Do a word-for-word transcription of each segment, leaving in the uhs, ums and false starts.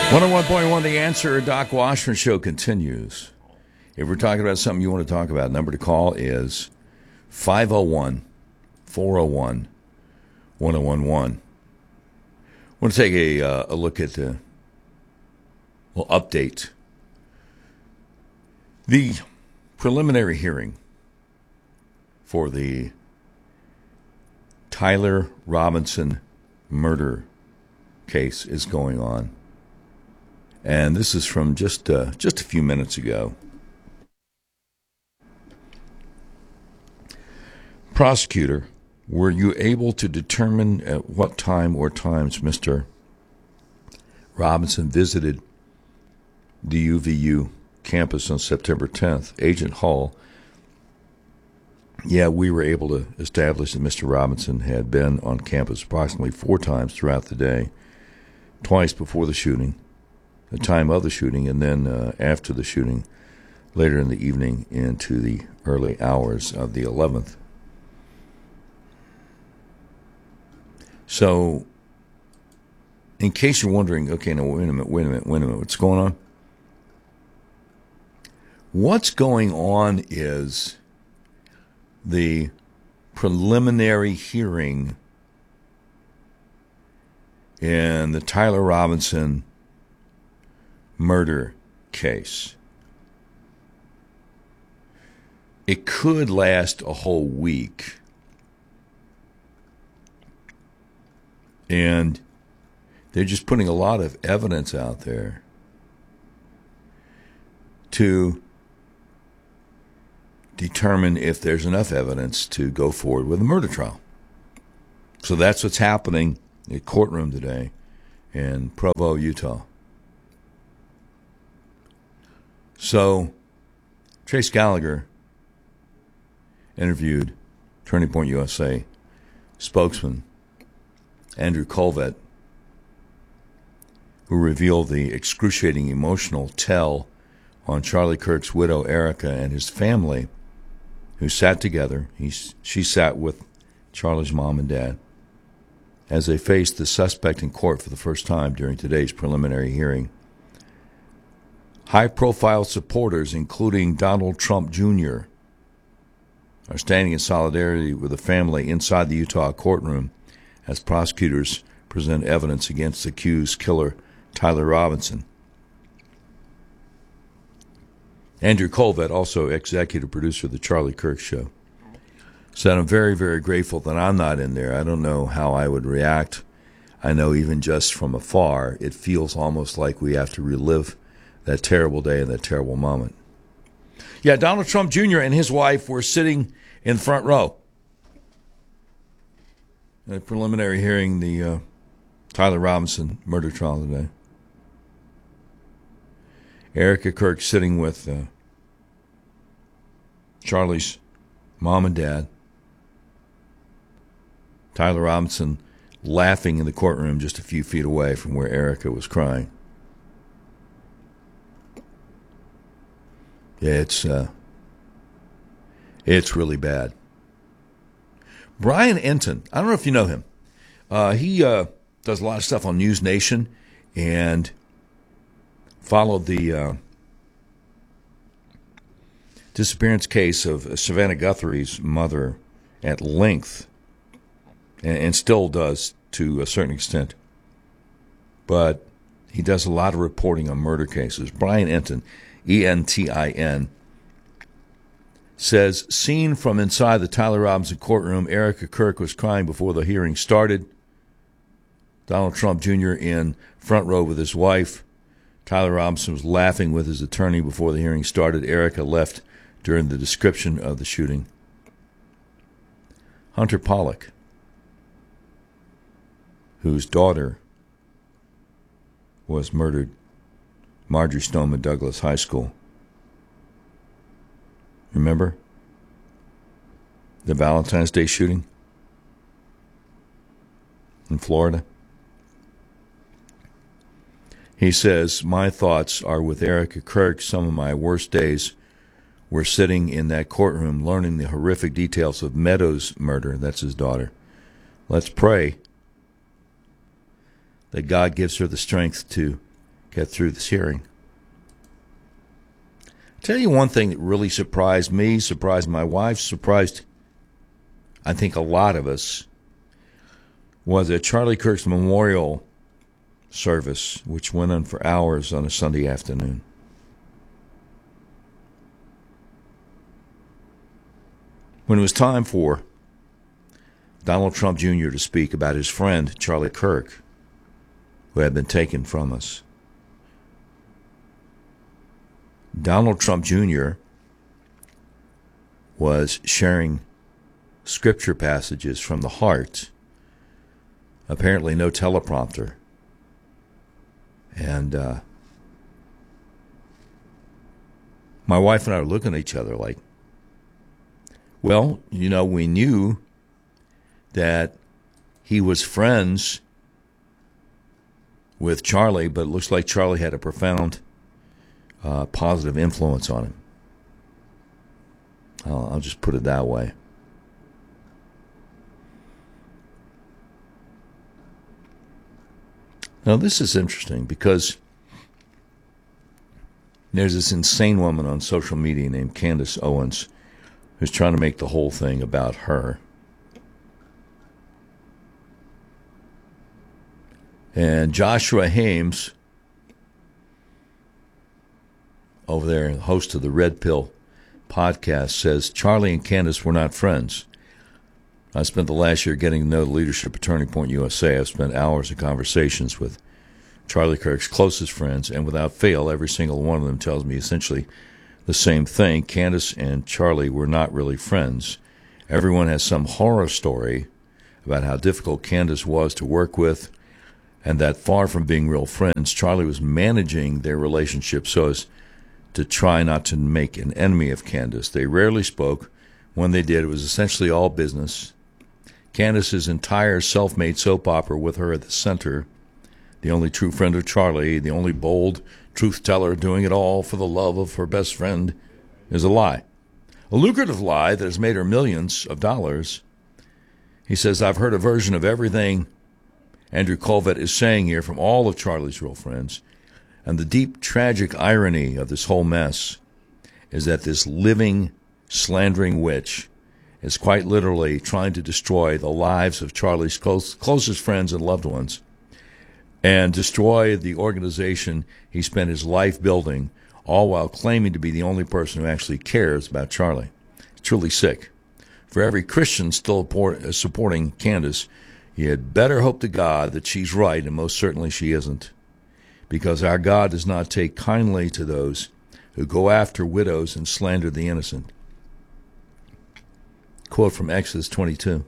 one oh one point one The Answer, Doc Washburn Show continues. If we're talking about something you want to talk about, number to call is five oh one, four oh one, one oh one one. I want to take a, uh, a look at the well, update. The preliminary hearing for the Tyler Robinson murder case is going on. And this is from just uh, just a few minutes ago. Prosecutor, were you able to determine at what time or times Mister Robinson visited the U V U campus on September tenth? Agent Hall, yeah, we were able to establish that Mister Robinson had been on campus approximately four times throughout the day, twice before the shooting, the time of the shooting, and then uh, after the shooting, later in the evening into the early hours of the eleventh. So, in case you're wondering, okay, now wait a minute, wait a minute, wait a minute, what's going on? What's going on is the preliminary hearing in the Tyler Robinson murder case. It could last a whole week. And they're just putting a lot of evidence out there to determine if there's enough evidence to go forward with a murder trial. So that's what's happening in the courtroom today in Provo, Utah. So Trace Gallagher interviewed Turning Point U S A spokesman Andrew Colvett, who revealed the excruciating emotional tell on Charlie Kirk's widow, Erica, and his family, who sat together. He, she sat with Charlie's mom and dad as they faced the suspect in court for the first time during today's preliminary hearing. High-profile supporters, including Donald Trump Junior, are standing in solidarity with the family inside the Utah courtroom as prosecutors present evidence against the accused killer, Tyler Robinson. Andrew Colvett, also executive producer of The Charlie Kirk Show, said, I'm very, very grateful that I'm not in there. I don't know how I would react. I know even just from afar, it feels almost like we have to relive that terrible day and that terrible moment. Yeah, Donald Trump Junior and his wife were sitting in the front row at a preliminary hearing, the uh, Tyler Robinson murder trial today. Erica Kirk sitting with uh, Charlie's mom and dad. Tyler Robinson laughing in the courtroom just a few feet away from where Erica was crying. Yeah, it's uh, it's really bad. Brian Enton, I don't know if you know him. Uh, he uh, does a lot of stuff on News Nation and followed the uh, disappearance case of Savannah Guthrie's mother at length, and, and still does to a certain extent. But he does a lot of reporting on murder cases. Brian Enton, E N T I N, says, seen from inside the Tyler Robinson courtroom, Erica Kirk was crying before the hearing started. Donald Trump Junior in front row with his wife. Tyler Robinson was laughing with his attorney before the hearing started. Erica left during the description of the shooting. Hunter Pollock, whose daughter was murdered, Marjorie Stoneman Douglas High School. Remember the Valentine's Day shooting in Florida? He says, my thoughts are with Erica Kirk. Some of my worst days were sitting in that courtroom learning the horrific details of Meadows' murder. That's his daughter. Let's pray that God gives her the strength to get through this hearing. I'll tell you one thing that really surprised me, surprised my wife, surprised, I think, a lot of us, was at Charlie Kirk's memorial service, which went on for hours on a Sunday afternoon. When it was time for Donald Trump Junior to speak about his friend, Charlie Kirk, who had been taken from us, Donald Trump Junior was sharing scripture passages from the heart, apparently no teleprompter. And uh, my wife and I are looking at each other like, well, you know, we knew that he was friends with Charlie, but it looks like Charlie had a profound uh, positive influence on him. I'll, I'll just put it that way. Now, this is interesting because there's this insane woman on social media named Candace Owens who's trying to make the whole thing about her. And Joshua Hames, over there, host of the Red Pill podcast, says Charlie and Candace were not friends. I spent the last year getting to know the leadership of Turning Point U S A. I've spent hours of conversations with Charlie Kirk's closest friends, and without fail, every single one of them tells me essentially the same thing. Candace and Charlie were not really friends. Everyone has some horror story about how difficult Candace was to work with, and that far from being real friends, Charlie was managing their relationship so as to try not to make an enemy of Candace. They rarely spoke. When they did, it was essentially all business. Candace's entire self-made soap opera with her at the center, the only true friend of Charlie, the only bold truth-teller doing it all for the love of her best friend, is a lie. A lucrative lie that has made her millions of dollars. He says, I've heard a version of everything Andrew Colvett is saying here from all of Charlie's real friends, and the deep tragic irony of this whole mess is that this living, slandering witch is quite literally trying to destroy the lives of Charlie's close, closest friends and loved ones and destroy the organization he spent his life building, all while claiming to be the only person who actually cares about Charlie. It's truly sick. For every Christian still supporting Candace, you had better hope to God that she's right, and most certainly she isn't, because our God does not take kindly to those who go after widows and slander the innocent. Quote from Exodus twenty-two.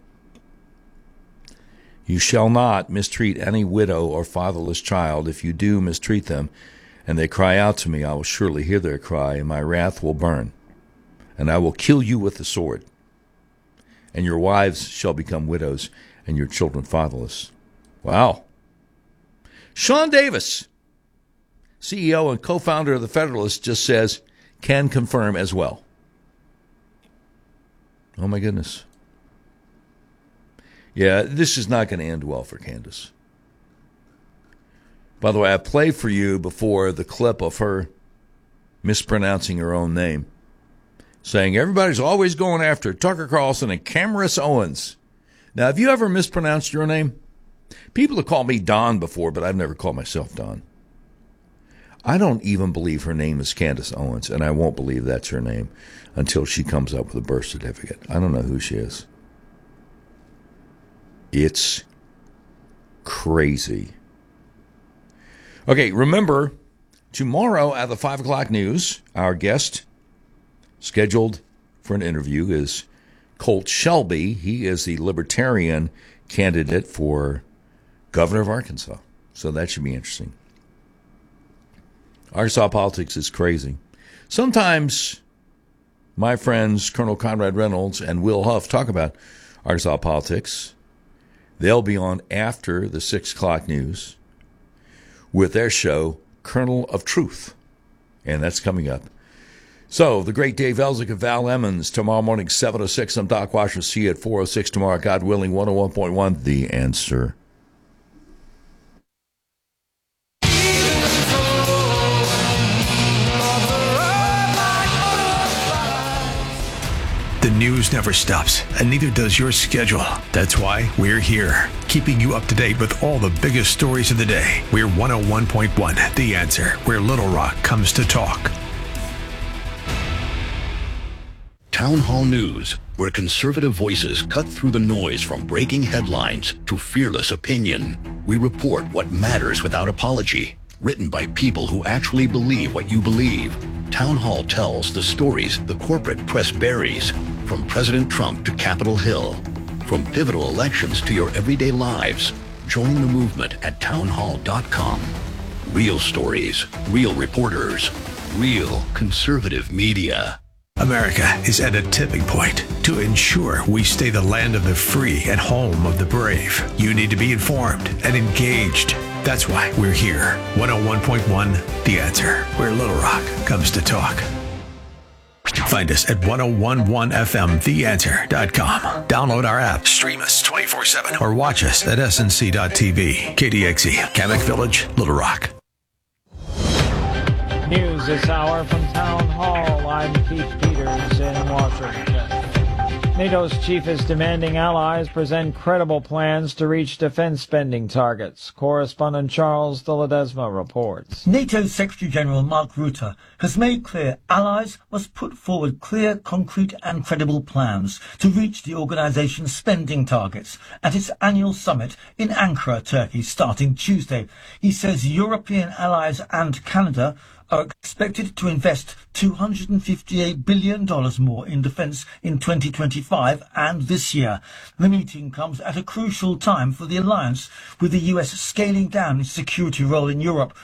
You shall not mistreat any widow or fatherless child. If you do mistreat them, and they cry out to me, I will surely hear their cry, and my wrath will burn, and I will kill you with the sword. And your wives shall become widows, and your children fatherless. Wow. Sean Davis, C E O and co-founder of the Federalist, just says, can confirm as well. Oh, my goodness. Yeah, this is not going to end well for Candace. By the way, I played for you before the clip of her mispronouncing her own name, saying everybody's always going after Tucker Carlson and Candace Owens. Now, have you ever mispronounced your name? People have called me Don before, but I've never called myself Don. I don't even believe her name is Candace Owens, and I won't believe that's her name until she comes up with a birth certificate. I don't know who she is. It's crazy. Okay, remember, tomorrow at the five o'clock news, our guest scheduled for an interview is Colt Shelby. He is the Libertarian candidate for governor of Arkansas. So that should be interesting. Arkansas politics is crazy. Sometimes my friends, Colonel Conrad Reynolds and Will Huff, talk about Arkansas politics. They'll be on after the six o'clock news with their show, Kernel of Truth. And that's coming up. So, the great Dave Elzik of Val Emmons, tomorrow morning, seven oh six. I'm Doc Washer. See you at four oh six tomorrow, God willing, one oh one point one, The Answer. Even news never stops, and neither does your schedule. That's why we're here, keeping you up to date with all the biggest stories of the day. We're one oh one point one, The Answer, where Little Rock comes to talk. Town Hall News, where conservative voices cut through the noise from breaking headlines to fearless opinion. We report what matters without apology. Written by people who actually believe what you believe. Town Hall tells the stories the corporate press buries, from President Trump to Capitol Hill, from pivotal elections to your everyday lives. Join the movement at town hall dot com. Real stories, real reporters, real conservative media. America is at a tipping point. To ensure we stay the land of the free and home of the brave, you need to be informed and engaged. That's why we're here. one oh one point one, The Answer, where Little Rock comes to talk. Find us at ten eleven F M the answer dot com. Download our app, stream us twenty-four seven, or watch us at S N C dot T V. K D X E, Kamek Village, Little Rock. News this hour from Town Hall. I'm Keith Peters in Washington. NATO's chief is demanding allies present credible plans to reach defense spending targets. Correspondent Charles de Ledesma reports. NATO Secretary-General Mark Rutte has made clear allies must put forward clear, concrete and credible plans to reach the organization's spending targets at its annual summit in Ankara, Turkey, starting Tuesday. He says European allies and Canada are expected to invest two hundred fifty-eight billion dollars more in defence in twenty twenty-five and this year. The meeting comes at a crucial time for the alliance, with the U S scaling down its security role in Europe